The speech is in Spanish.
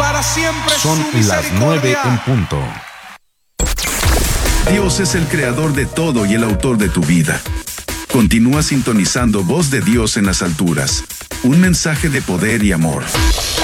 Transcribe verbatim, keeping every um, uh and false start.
para siempre Son su las nueve misericordia. en punto. Dios es el creador de todo y el autor de tu vida. Continúa sintonizando Voz de Dios en las alturas. Un mensaje de poder y amor.